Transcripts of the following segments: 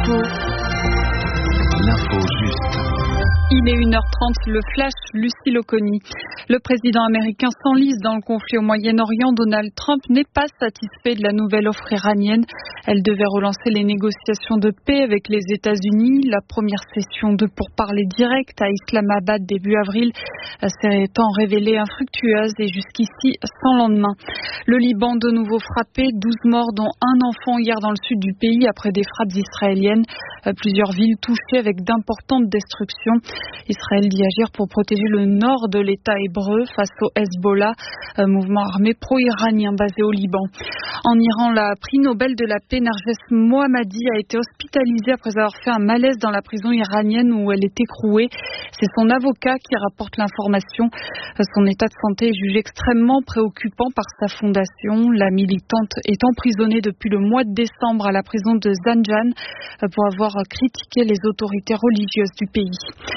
L'info juste. Il est 1h30, le flash, Lucie Loconi. Le président américain s'enlise dans le conflit au Moyen-Orient. Donald Trump n'est pas satisfait de la nouvelle offre iranienne. Elle devait relancer les négociations de paix avec les États-Unis. La première session de pourparlers directs à Islamabad début avril s'est révélée infructueuse et jusqu'ici sans lendemain. Le Liban de nouveau frappé, 12 morts dont un enfant hier dans le sud du pays après des frappes israéliennes. Plusieurs villes touchées avec d'importantes destructions. Israël dit agir pour protéger le nord de l'État hébreu face au Hezbollah, mouvement armé pro-iranien basé au Liban. En Iran, la prix Nobel de la paix Narges Mohammadi a été hospitalisée après avoir fait un malaise dans la prison iranienne où elle est écrouée. C'est son avocat qui rapporte l'information. Son état de santé est jugé extrêmement préoccupant par sa fondation. La militante est emprisonnée depuis le mois de décembre à la prison de Zanjan pour avoir critiqué les autorités religieuses du pays.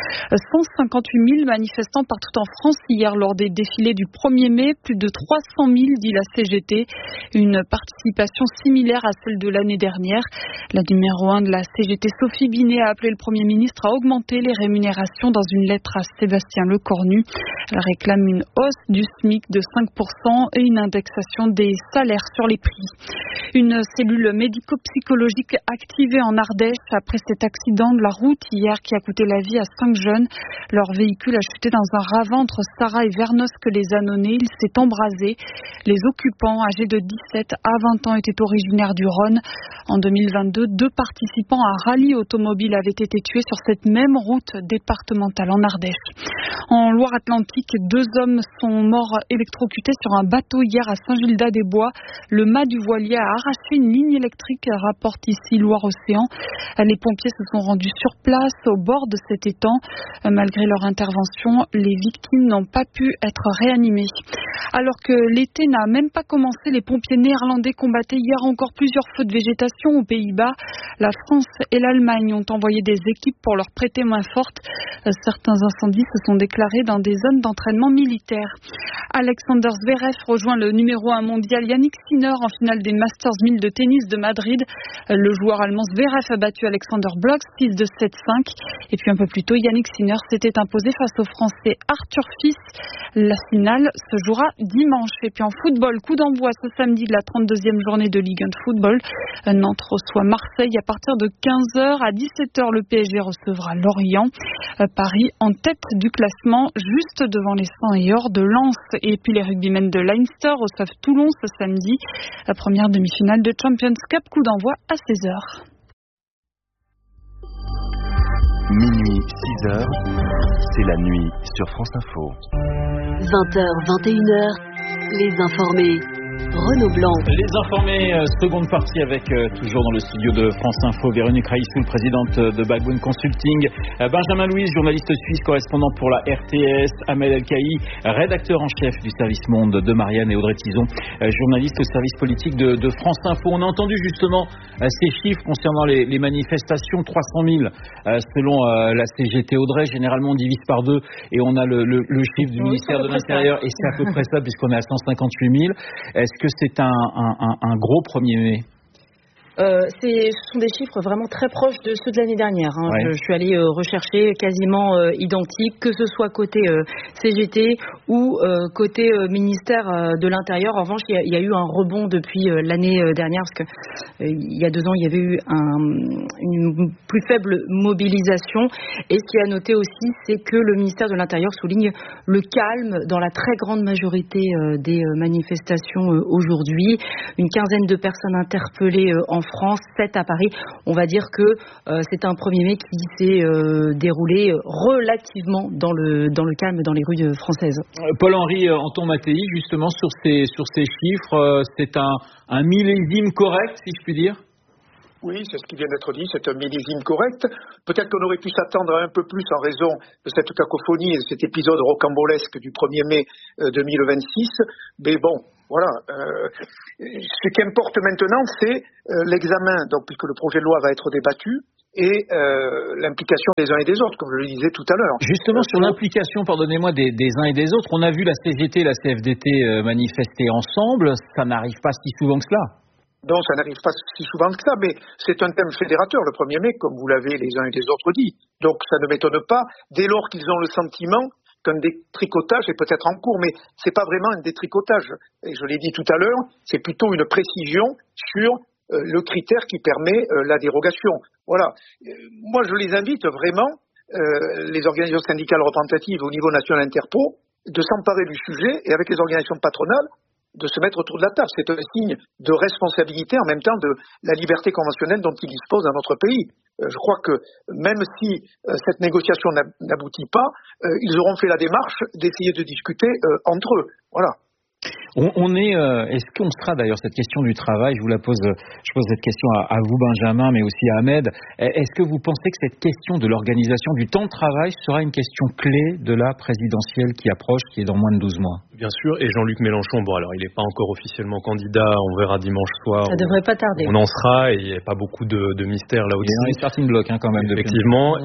158 000 manifestants partout en France hier lors des défilés du 1er mai, plus de 300 000 dit la CGT, une participation similaire à celle de l'année dernière. La numéro 1 de la CGT, Sophie Binet, a appelé le Premier ministre à augmenter les rémunérations dans une lettre à Sébastien Lecornu. Elle réclame une hausse du SMIC de 5% et une indexation des salaires sur les prix. Une cellule médico-psychologique activée en Ardèche après cet accident de la route hier qui a coûté la vie à 5 jeunes. Leur véhicule a chuté dans un ravin entre Sarrat et Vernosque-les-Annonay. Il s'est embrasé. Les occupants, âgés de 17 à 20 ans, étaient originaires du Rhône. En 2022, 2 participants à un rallye automobile avaient été tués sur cette même route départementale en Ardèche. En Loire-Atlantique, 2 hommes sont morts électrocutés sur un bateau hier à Saint-Gildas-des-Bois. Le mât du voilier a arraché une ligne électrique, rapporte ici Loire-Océan. Les pompiers se sont rendus sur place au bord de cet étang. Malgré leur intervention, les victimes n'ont pas pu être réanimées. Alors que l'été n'a même pas commencé, les pompiers néerlandais combattaient hier encore plusieurs feux de végétation aux Pays-Bas. La France et l'Allemagne ont envoyé des équipes pour leur prêter main forte. Certains incendies se sont déclarés dans des zones d'entraînement militaire. Alexander Zverev rejoint le numéro 1 mondial Yannick Sinner en finale des Masters 1000 de tennis de Madrid. Le joueur allemand Zverev a battu Alexander Blok 6 de 7-5. Et puis un peu plus tôt, Yannick Sinner s'était imposé face au Français Arthur Fils. La finale se jouera dimanche. Et puis en football, coup d'envoi ce samedi de la 32e journée de Ligue 1 de football. Nantes reçoit Marseille à partir de 15h. À 17h, le PSG recevra Lorient. Paris en tête du classement, juste devant les 100 et hors de Lens. Et puis les rugbymen de Leinster reçoivent Toulon ce samedi. La première demi-finale de Champions Cup, coup d'envoi à 16h. Minuit, 6h, c'est la nuit sur France Info. 20h, 21h, les informés. Renaud Blanc. Les informés, seconde partie avec toujours dans le studio de France Info, Véronique Raissoul, présidente de Backbone Consulting, Benjamin Louis, journaliste suisse, correspondant pour la RTS, Ahmed El-Kaï, rédacteur en chef du service Monde de Marianne et Audrey Tison, journaliste au service politique de France Info. On a entendu justement ces chiffres concernant les manifestations, 300 000 selon la CGT Audrey, généralement on divise par 2 et on a le chiffre du ministère de l'Intérieur et c'est à peu près ça puisqu'on est à 158 000. Est-ce que c'est un gros 1er mai ? Ce sont des chiffres vraiment très proches de ceux de l'année dernière. Ouais. Je suis allée rechercher quasiment identiques, que ce soit côté CGT ou côté ministère de l'Intérieur. En revanche, il y a eu un rebond depuis l'année dernière parce que il y a 2 ans, il y avait eu une plus faible mobilisation. Et ce qui est à noter aussi, c'est que le ministère de l'Intérieur souligne le calme dans la très grande majorité des manifestations aujourd'hui. Une quinzaine de personnes interpellées en France, 7 à Paris. On va dire que c'est un 1er mai qui s'est déroulé relativement dans le calme dans les rues françaises. Paul-Henri Anton-Mattei, justement sur ces chiffres, c'est un millésime correct, si je puis dire ? Oui, c'est ce qui vient d'être dit, c'est un millésime correct. Peut-être qu'on aurait pu s'attendre un peu plus en raison de cette cacophonie et de cet épisode rocambolesque du 1er mai 2026. Mais bon, voilà. Ce qui importe maintenant, c'est l'examen, donc, puisque le projet de loi va être débattu, et l'implication des uns et des autres, comme je le disais tout à l'heure. Justement, sur l'implication, pardonnez-moi, des uns et des autres, on a vu la CGT et la CFDT manifester ensemble, ça n'arrive pas si souvent que cela. Donc ça n'arrive pas si souvent que ça, mais c'est un thème fédérateur, le 1er mai, comme vous l'avez les uns et les autres dit. Donc ça ne m'étonne pas, dès lors qu'ils ont le sentiment qu'un détricotage est peut-être en cours, mais c'est pas vraiment un détricotage. Et je l'ai dit tout à l'heure, c'est plutôt une précision sur le critère qui permet la dérogation. Voilà. Moi, je les invite vraiment, les organisations syndicales représentatives au niveau national interpo, de s'emparer du sujet et avec les organisations patronales, de se mettre autour de la table. C'est un signe de responsabilité en même temps de la liberté conventionnelle dont ils disposent dans notre pays. Je crois que même si cette négociation n'aboutit pas, ils auront fait la démarche d'essayer de discuter entre eux. Voilà. Est-ce qu'on sera d'ailleurs cette question du travail, je pose cette question à vous Benjamin, mais aussi à Ahmed. Est-ce que vous pensez que cette question de l'organisation du temps de travail sera une question clé de la présidentielle qui approche, qui est dans moins de 12 mois? Bien sûr, et Jean-Luc Mélenchon, bon alors il n'est pas encore officiellement candidat, on verra dimanche soir. Ça devrait pas tarder. On en sera, et il n'y a pas beaucoup de mystère là aussi. Il y a un starting block quand même. Effectivement,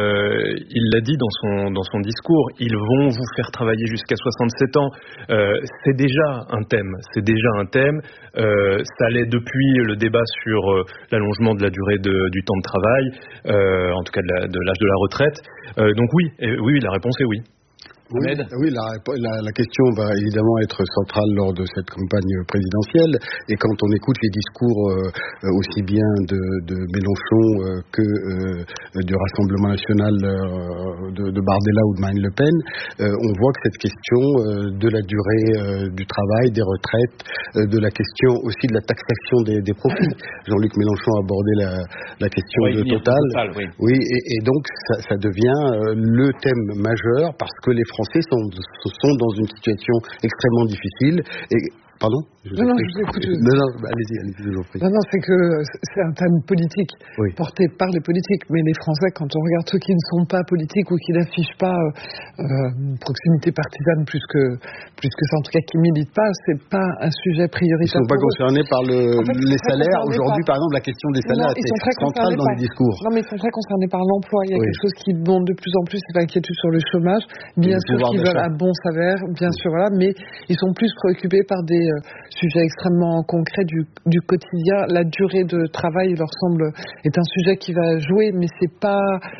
il l'a dit dans son discours, ils vont vous faire travailler jusqu'à 67 ans. C'est déjà un thème. Ça l'est depuis le débat sur l'allongement de la durée du temps de travail, en tout cas de l'âge de la retraite. Donc oui, la réponse est oui. Oui, la question va évidemment être centrale lors de cette campagne présidentielle. Et quand on écoute les discours aussi bien de Mélenchon que du Rassemblement national de Bardella ou de Marine Le Pen, on voit que cette question de la durée du travail, des retraites, de la question aussi de la taxation des profits. Jean-Luc Mélenchon a abordé la question de Total. Oui, et donc ça devient le thème majeur parce que les Français sont dans une situation extrêmement difficile. Et pardon ? Je vous écoute. Non, allez-y, je vous en prie. Non, c'est que c'est un thème politique, porté par les politiques, mais les Français, quand on regarde ceux qui ne sont pas politiques ou qui n'affichent pas une proximité partisane plus que ça, en tout cas qui militent pas, c'est pas un sujet prioritaire. Ils ne sont pas concernés par les salaires. Aujourd'hui, par exemple, la question des salaires est centrale dans les discours. Non, mais ils sont très concernés par l'emploi. Il y a quelque chose qui monte de plus en plus, c'est l'inquiétude sur le chômage. Bien sûr qu'ils veulent un bon salaire, bien sûr, voilà, mais ils sont plus préoccupés par des sujet extrêmement concret du quotidien. La durée de travail leur semble est un sujet qui va jouer, mais c'est pas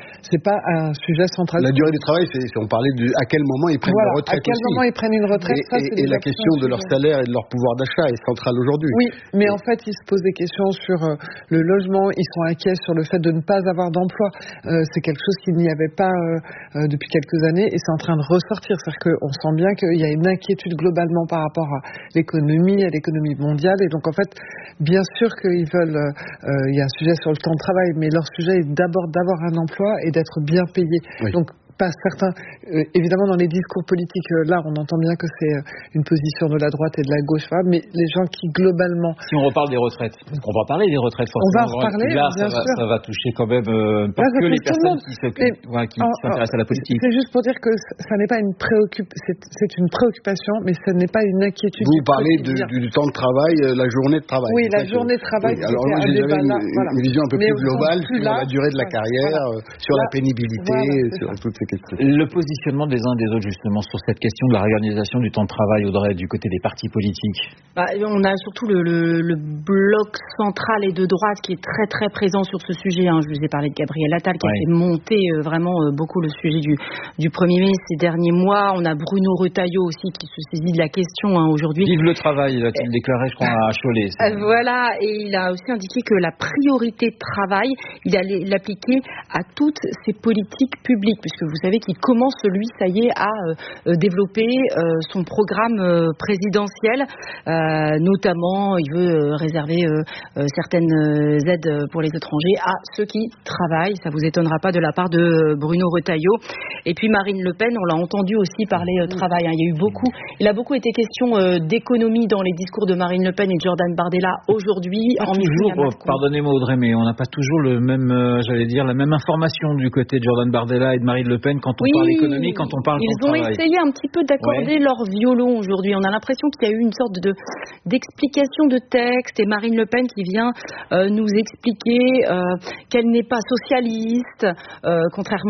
un sujet central. La durée du travail, on parlait à quel moment ils prennent une retraite. À quel moment ils prennent une retraite. Et la question de leur salaire et de leur pouvoir d'achat est centrale aujourd'hui. Oui, mais en fait, ils se posent des questions sur le logement. Ils sont inquiets sur le fait de ne pas avoir d'emploi. C'est quelque chose qu'il n'y avait pas depuis quelques années et c'est en train de ressortir. C'est-à-dire qu'on sent bien qu'il y a une inquiétude globalement par rapport à l'économie, à l'économie mondiale, et donc en fait bien sûr qu'ils veulent il y a un sujet sur le temps de travail, mais leur sujet est d'abord d'avoir un emploi et d'être bien payé. Donc pas certains, évidemment dans les discours politiques là on entend bien que c'est une position de la droite et de la gauche, mais les gens qui globalement... Si on reparle des retraites, parce qu'on va parler des retraites forcément. On va en reparler, là, bien sûr. Ça va toucher quand même pas que les personnes qui s'intéressent à la politique. C'est juste pour dire que ça n'est pas une c'est une préoccupation, mais ce n'est pas une inquiétude. Vous parlez du temps de travail, la journée de travail. Oui, la journée de travail. Alors moi j'avais une vision un peu plus globale sur la durée de la carrière, sur la pénibilité, sur toutes ces questions. Le positionnement des uns et des autres justement sur cette question de la réorganisation du temps de travail, Audrey, du côté des partis politiques. On a surtout le bloc central et de droite qui est très très présent sur ce sujet. Je vous ai parlé de Gabriel Attal qui a fait monter vraiment beaucoup le sujet du 1er mai ces derniers mois. On a Bruno Retailleau aussi qui se saisit de la question aujourd'hui. Vive le travail, a-t-il déclaré, je crois, à Cholet. Voilà, et il a aussi indiqué que la priorité de travail, il allait l'appliquer à toutes ces politiques publiques, puisque vous savez qu'il commence, lui, ça y est, à développer son programme présidentiel. Notamment, il veut réserver certaines aides pour les étrangers à ceux qui travaillent. Ça vous étonnera pas de la part de Bruno Retailleau. Et puis Marine Le Pen, on l'a entendu aussi parler travail. Il a beaucoup été question d'économie dans les discours de Marine Le Pen et de Jordan Bardella aujourd'hui. Pardonnez-moi Audrey, mais on n'a pas toujours la même information du côté de Jordan Bardella et de Marine Le Pen quand on parle économie, quand on parle Ils ont essayé un petit peu d'accorder leur violon aujourd'hui. On a l'impression qu'il y a eu une sorte d'explication de texte et Marine Le Pen qui vient nous expliquer qu'elle n'est pas socialiste, contrairement